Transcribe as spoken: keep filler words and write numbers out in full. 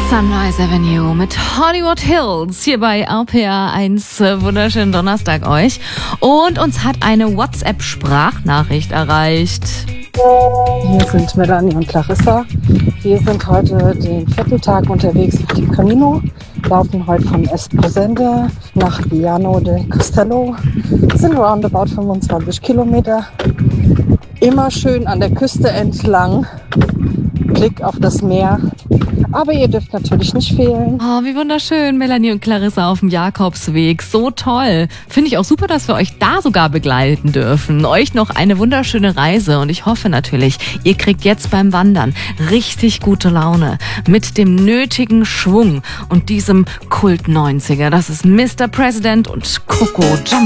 Sunrise Avenue mit Hollywood Hills hier bei R P R eins. Wunderschönen Donnerstag euch. Und uns hat eine WhatsApp-Sprachnachricht erreicht. Hier sind Melanie und Clarissa. Wir sind heute den Vierteltag unterwegs auf dem Camino, laufen heute von Esposende nach Viano del Castello, sind roundabout fünfundzwanzig Kilometer, immer schön an der Küste entlang, Blick auf das Meer. Aber ihr dürft natürlich nicht fehlen. Oh, wie wunderschön, Melanie und Clarissa auf dem Jakobsweg. So toll. Finde ich auch super, dass wir euch da sogar begleiten dürfen. Euch noch eine wunderschöne Reise und ich hoffe natürlich, ihr kriegt jetzt beim Wandern richtig gute Laune mit dem nötigen Schwung und diesem Kult neunziger. Das ist Mister President und Coco Jumbo.